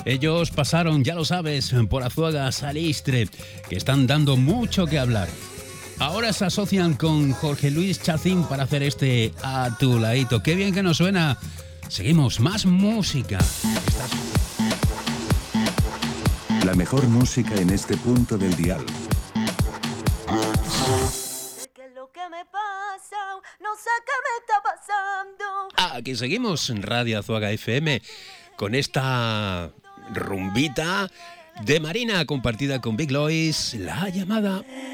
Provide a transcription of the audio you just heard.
Ellos pasaron, ya lo sabes, por Azuaga, Salistre, que están dando mucho que hablar. Ahora se asocian con Jorge Luis Chacín para hacer este A tu ladito. ¡Qué bien que nos suena! Seguimos, más música. La mejor música en este punto del dial. No sé qué me está pasando. Aquí seguimos en Radio Azuaga FM con esta rumbita de Marina compartida con Big Lois, La Llamada.